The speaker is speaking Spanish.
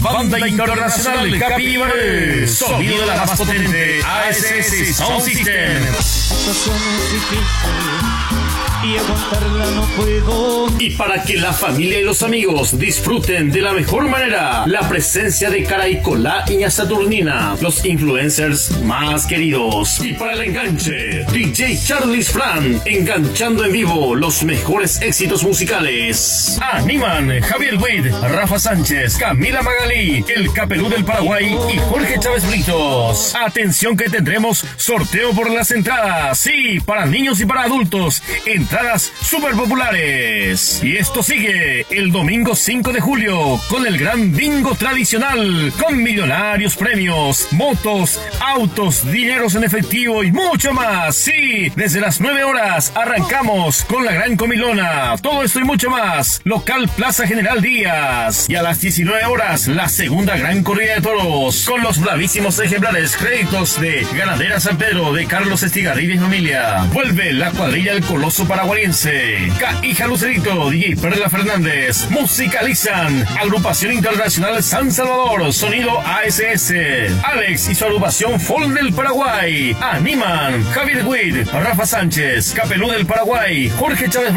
Banda Internacional Capíbaro, sonido de la más potente ASS Sound System. Y aguantarla no puedo. Y para que la familia y los amigos disfruten de la mejor manera la presencia de Caraicolá y Saturnina, los influencers más queridos. Y para el enganche, DJ Charles Fran, enganchando en vivo los mejores éxitos musicales. Animan Javier Wade, Rafa Sánchez, Camila Magalí, el Capelú del Paraguay y Jorge Chávez Britos. Atención que tendremos sorteo por las entradas. Sí, para niños y para adultos. Entradas súper populares. Y esto sigue el domingo 5 de julio con el gran bingo tradicional, con millonarios premios, motos, autos, dineros en efectivo y mucho más. Sí, desde las 9 horas arrancamos con la gran comilona. Todo esto y mucho más. Local Plaza General Díaz. Y a las 19 horas la segunda gran corrida de toros con los bravísimos ejemplares créditos de Ganadera San Pedro de Carlos Estigarribia y familia. Vuelve la cuadrilla del Coloso Paraguayense. Hija Lucerito, DJ Perla Fernández. Musicalizan Agrupación Internacional San Salvador, sonido ASS. Alex y su agrupación Folk del Paraguay. Animan Javier Guid, Rafa Sánchez, Capelú del Paraguay, Jorge Chávez